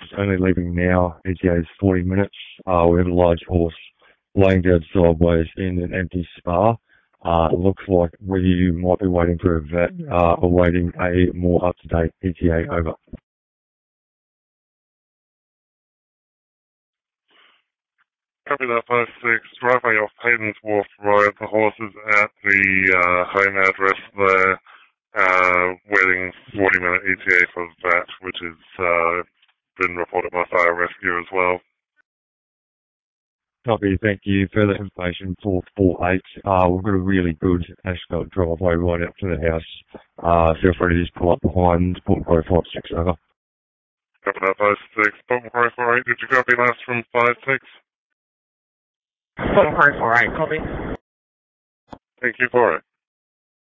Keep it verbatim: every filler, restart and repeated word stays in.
only leaving now. E T A is forty minutes. Uh, we have a large horse laying down sideways in an empty spa. Uh, it looks like we might be waiting for a vet, uh, awaiting a more up-to-date E T A. Over. Copy that, five six. Driveway off Hayden's Wharf Road. The horse is at the uh, home address there, uh, waiting forty minute E T A for vet, which has uh, been reported by fire rescue as well. Copy, thank you. Further information for four eight. Uh, we've got a really good asphalt driveway right up to the house. Uh, feel free to just pull up behind Port Macquarie five six. Over. Copy that, five six. Port Macquarie four eight. Did you copy last from five six? Port Macquarie four eight, copy. Thank you, four eight.